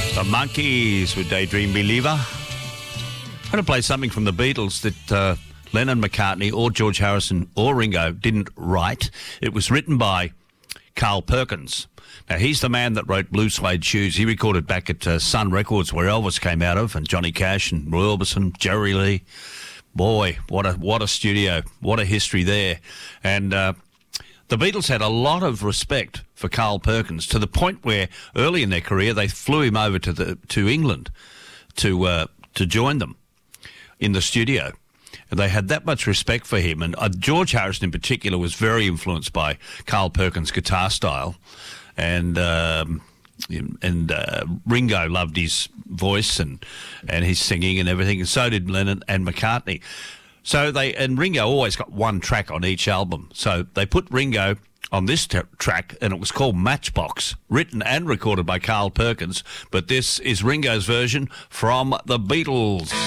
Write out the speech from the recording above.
The Monkees with Daydream Believer. I'm going to play something from the Beatles that Lennon, McCartney or George Harrison or Ringo didn't write. It was written by Carl Perkins. Now, he's the man that wrote Blue Suede Shoes. He recorded back at Sun Records, where Elvis came out of, and Johnny Cash and Roy Orbison, Jerry Lee. Boy, what a studio. What a history there. And the Beatles had a lot of respect for Carl Perkins, to the point where early in their career they flew him over to England to join them in the studio. And they had that much respect for him. And George Harrison in particular was very influenced by Carl Perkins' guitar style. And Ringo loved his voice and his singing and everything. And so did Lennon and McCartney. So Ringo always got one track on each album. So they put Ringo on this track, and it was called Matchbox, written and recorded by Carl Perkins. But this is Ringo's version from the Beatles.